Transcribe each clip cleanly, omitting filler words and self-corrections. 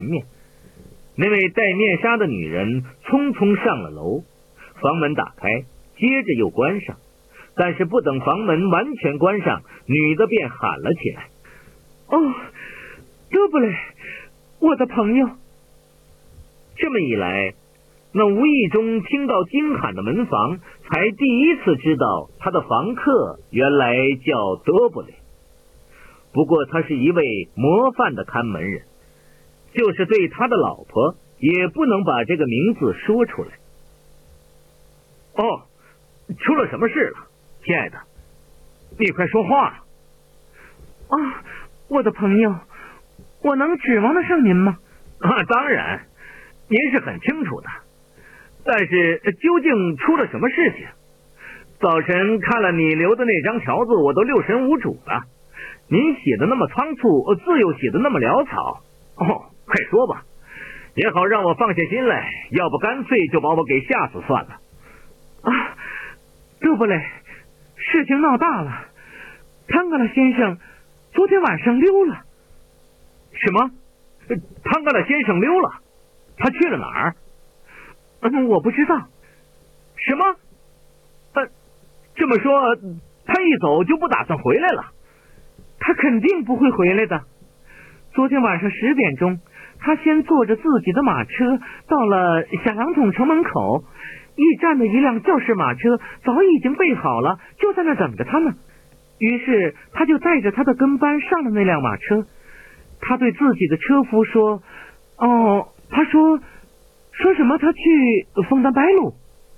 面。那位戴面纱的女人匆匆上了楼，房门打开，接着又关上。但是不等房门完全关上，女的便喊了起来：“ 哦，德布雷，我的朋友！” 这么一来，那无意中听到惊喊的门房才第一次知道他的房客原来叫德布雷。不过他是一位模范的看门人，就是对他的老婆也不能把这个名字说出来。哦，出了什么事了，亲爱的？你快说话啊！ 我的朋友，我能指望得上您吗？ 当然，您是很清楚的。但是究竟出了什么事情？早晨看了你留的那张条子，我都六神无主了。您写的那么仓促，字又写的那么潦草。快说吧，也好让我放下心来，要不干脆就把我给吓死算了。 德布雷，事情闹大了，汤格拉先生昨天晚上溜了。 什么？汤格拉先生溜了？他去了哪儿？ 我不知道。 什么？这么说，他一走就不打算回来了？ 他肯定不会回来的。昨天晚上10点钟，他先坐着自己的马车到了小洋桶城门口，驿站的一辆教士马车早已经备好了，就在那等着他呢。于是他就带着他的跟班上了那辆马车。他对自己的车夫说：“他说什么？他去枫丹白露。”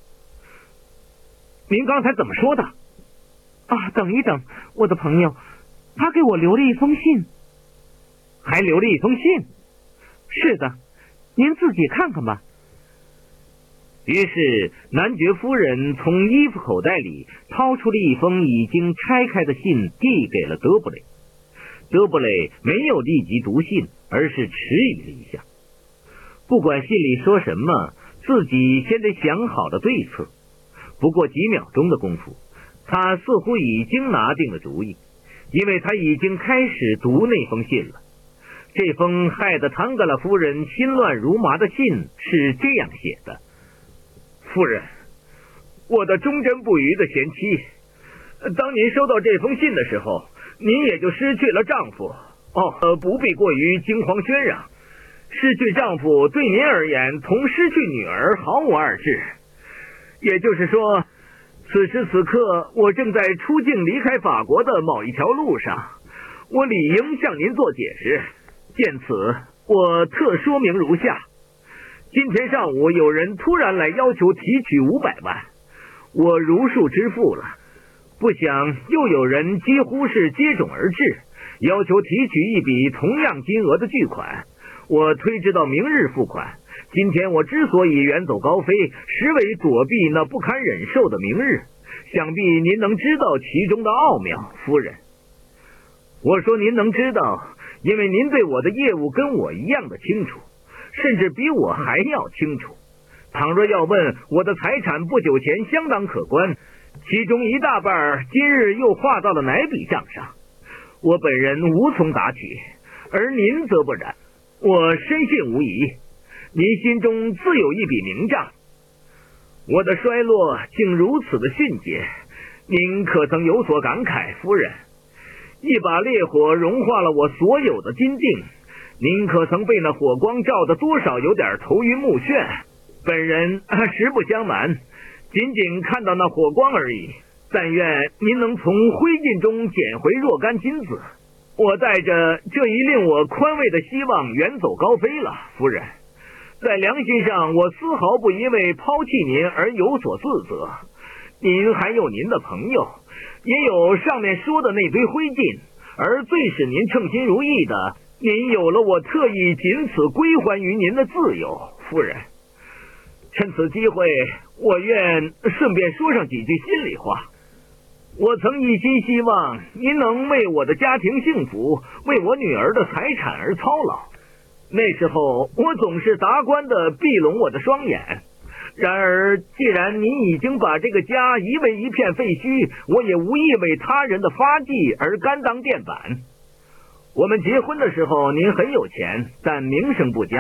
您刚才怎么说的？ 等一等，我的朋友，他给我留了一封信。 还留了一封信？ 是的，您自己看看吧。 于是男爵夫人从衣服口袋里掏出了一封已经拆开的信，递给了德布雷。德布雷没有立即读信，而是迟疑了一下。不管信里说什么，自己先得想好了对策。不过几秒钟的功夫，他似乎已经拿定了主意，因为他已经开始读那封信了。这封害得唐格拉夫人心乱如麻的信是这样写的：夫人，我的忠贞不渝的贤妻，当您收到这封信的时候，您也就失去了丈夫。不必过于惊慌喧嚷，失去丈夫对您而言同失去女儿毫无二致。也就是说，此时此刻我正在出境离开法国的某一条路上，我理应向您做解释。见此，我特说明如下：今天上午有人突然来要求提取500万，我如数支付了。不想又有人几乎是接踵而至，要求提取一笔同样金额的巨款，我推知到明日付款。今天我之所以远走高飞，实为躲避那不堪忍受的明日。想必您能知道其中的奥妙，夫人。我说您能知道，因为您对我的业务跟我一样的清楚，甚至比我还要清楚。倘若要问，我的财产不久前相当可观，其中一大半今日又划到了哪笔账上，我本人无从答起，而您则不然。我深信无疑，您心中自有一笔明账。我的衰落竟如此的迅捷，您可曾有所感慨，夫人？一把烈火融化了我所有的金锭，您可曾被那火光照得多少有点头晕目眩？本人实不相瞒，仅仅看到那火光而已。但愿您能从灰烬中捡回若干金子。我带着这一令我宽慰的希望远走高飞了，夫人。在良心上，我丝毫不因为抛弃您而有所自责。您还有您的朋友，也有上面说的那堆灰烬，而最使您称心如意的，您有了我特意仅此归还于您的自由，夫人。趁此机会，我愿顺便说上几句心里话。我曾一心希望您能为我的家庭幸福，为我女儿的财产而操劳。那时候我总是达观的闭拢我的双眼。然而既然您已经把这个家夷为一片废墟，我也无意为他人的发迹而甘当垫板。我们结婚的时候您很有钱，但名声不佳，